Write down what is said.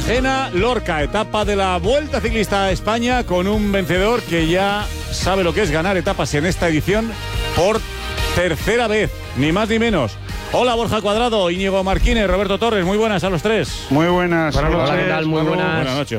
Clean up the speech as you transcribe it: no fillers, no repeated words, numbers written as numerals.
Cartagena-Lorca, etapa de la Vuelta Ciclista a España con un vencedor que ya sabe lo que es ganar etapas en esta edición por tercera vez, ni más ni menos. Hola Borja Cuadrado, Íñigo Marquínez, Roberto Torres, muy buenas a los tres. Muy buenas. Hola, ¿qué tal? Muy buenas. Buenas noches.